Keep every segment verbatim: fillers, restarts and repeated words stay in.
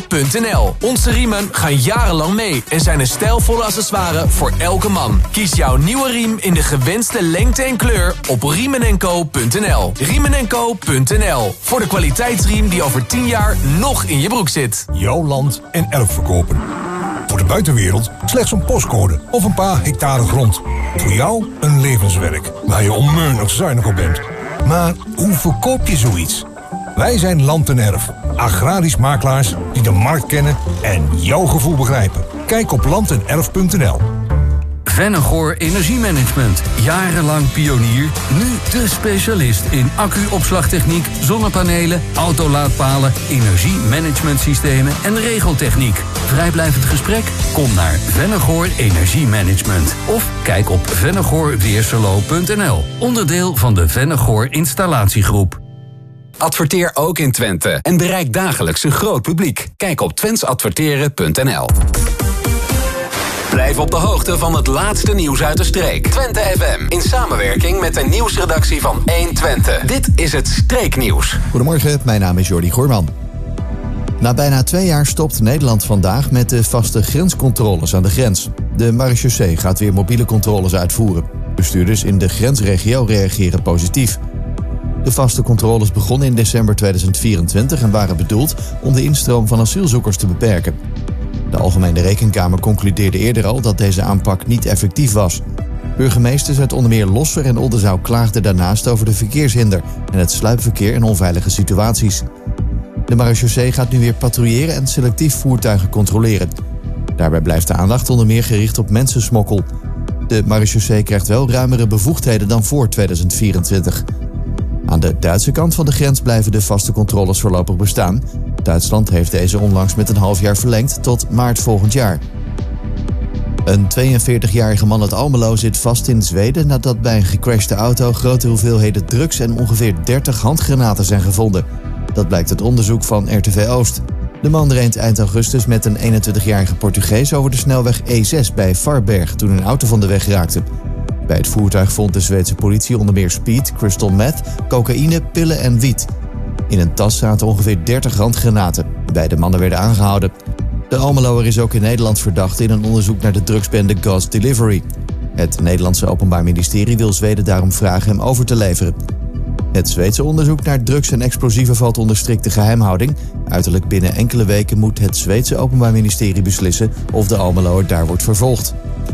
punt n l. Onze riemen gaan jarenlang mee en zijn een stijlvolle accessoire voor elke man. Kies jouw nieuwe riem in de gewenste lengte en kleur op riemen en co punt n l. riemen en co punt n l. Voor de kwaliteitsriem die over tien jaar nog in je broek zit. Jouw land en erf verkopen. Voor de buitenwereld slechts een postcode of een paar hectare grond. Voor jou een levenswerk waar je onmeunig zuinig op bent. Maar hoe verkoop je zoiets? Wij zijn Land en Erf. Agrarisch makelaars die de markt kennen en jouw gevoel begrijpen. Kijk op land en erf punt n l. Vennegoor Energiemanagement. Jarenlang pionier. Nu de specialist in accu-opslagtechniek, zonnepanelen, autolaadpalen, energiemanagementsystemen en regeltechniek. Vrijblijvend gesprek? Kom naar Vennegoor Energiemanagement. Of kijk op vennegoor weerserlo punt n l. Onderdeel van de Vennegoor Installatiegroep. Adverteer ook in Twente en bereik dagelijks een groot publiek. Kijk op twents adverteren punt n l. Blijf op de hoogte van het laatste nieuws uit de streek. Twente F M, in samenwerking met de nieuwsredactie van één Twente. Dit is het Streeknieuws. Goedemorgen, mijn naam is Jordi Goorman. Na bijna twee jaar stopt Nederland vandaag met de vaste grenscontroles aan de grens. De marechaussee gaat weer mobiele controles uitvoeren. Bestuurders in de grensregio reageren positief. De vaste controles begonnen in december tweeduizend vierentwintig en waren bedoeld om de instroom van asielzoekers te beperken. De Algemene Rekenkamer concludeerde eerder al dat deze aanpak niet effectief was. Burgemeesters uit onder meer Losser en Oldenzaal klaagden daarnaast over de verkeershinder en het sluipverkeer in onveilige situaties. De marechaussee gaat nu weer patrouilleren en selectief voertuigen controleren. Daarbij blijft de aandacht onder meer gericht op mensensmokkel. De marechaussee krijgt wel ruimere bevoegdheden dan voor tweeduizend vierentwintig. Aan de Duitse kant van de grens blijven de vaste controles voorlopig bestaan. Duitsland heeft deze onlangs met een half jaar verlengd tot maart volgend jaar. Een tweeënveertigjarige man uit Almelo zit vast in Zweden nadat bij een gecrashte auto grote hoeveelheden drugs en ongeveer dertig handgranaten zijn gevonden. Dat blijkt uit onderzoek van R T V Oost. De man reed eind augustus met een eenentwintigjarige Portugees over de snelweg E zes bij Varberg toen een auto van de weg raakte. Bij het voertuig vond de Zweedse politie onder meer speed, crystal meth, cocaïne, pillen en wiet. In een tas zaten ongeveer dertig handgranaten. Beide mannen werden aangehouden. De Almeloer is ook in Nederland verdacht in een onderzoek naar de drugsbende God's Delivery. Het Nederlandse Openbaar Ministerie wil Zweden daarom vragen hem over te leveren. Het Zweedse onderzoek naar drugs en explosieven valt onder strikte geheimhouding. Uiterlijk binnen enkele weken moet het Zweedse Openbaar Ministerie beslissen of de Almeloer daar wordt vervolgd.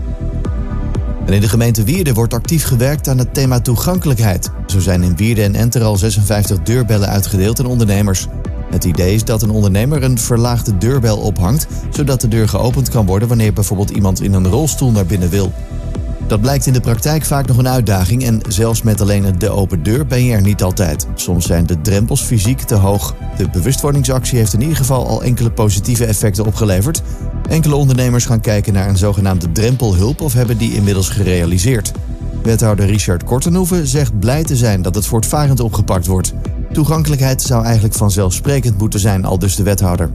En in de gemeente Wierden wordt actief gewerkt aan het thema toegankelijkheid. Zo zijn in Wierden en Enter al zesenvijftig deurbellen uitgedeeld aan ondernemers. Het idee is dat een ondernemer een verlaagde deurbel ophangt, zodat de deur geopend kan worden wanneer bijvoorbeeld iemand in een rolstoel naar binnen wil. Dat blijkt in de praktijk vaak nog een uitdaging en zelfs met alleen de open deur ben je er niet altijd. Soms zijn de drempels fysiek te hoog. De bewustwordingsactie heeft in ieder geval al enkele positieve effecten opgeleverd. Enkele ondernemers gaan kijken naar een zogenaamde drempelhulp of hebben die inmiddels gerealiseerd. Wethouder Richard Kortenhoeven zegt blij te zijn dat het voortvarend opgepakt wordt. Toegankelijkheid zou eigenlijk vanzelfsprekend moeten zijn, aldus de wethouder.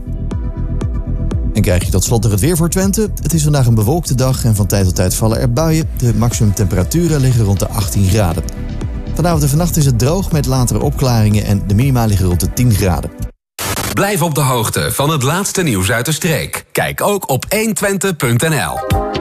En krijg je tot slot nog het weer voor Twente. Het is vandaag een bewolkte dag en van tijd tot tijd vallen er buien. De maximumtemperaturen liggen rond de achttien graden. Vanavond en vannacht is het droog met latere opklaringen en de minima liggen rond de tien graden. Blijf op de hoogte van het laatste nieuws uit de streek. Kijk ook op één twente punt n l.